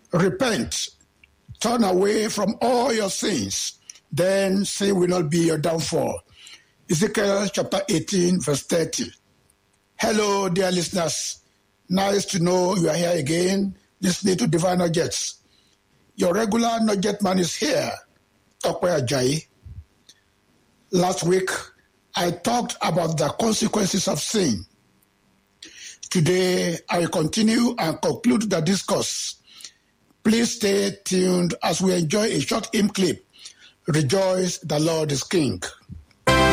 Repent, turn away from all your sins, then sin will not be your downfall. Ezekiel chapter 18, verse 30. Hello, dear listeners. Nice to know you are here again, listening to Divine Nuggets. Your regular Nugget man is here, Tokwe Ajayi. Last week, I talked about the consequences of sin. Today, I will continue and conclude the discourse. Please stay tuned as we enjoy a short hymn clip. Rejoice, the Lord is King.